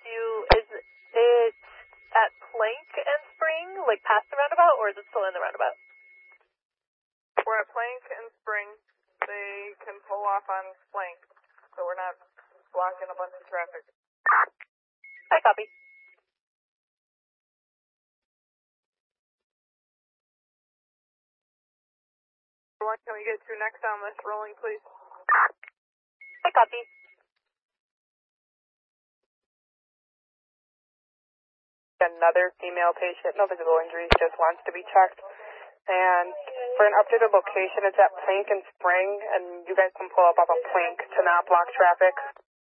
is it at Plank and Spring, like past the roundabout, or is it still in the roundabout? We're at Plank and Spring. They can pull off on Plank, so we're not blocking a bunch of traffic. I copy. Can we get to next on this rolling, please? I copy. Another female patient, no visible injuries, just wants to be checked. And for an updated location, it's at Plank and Spring, and you guys can pull up off of Plank to not block traffic.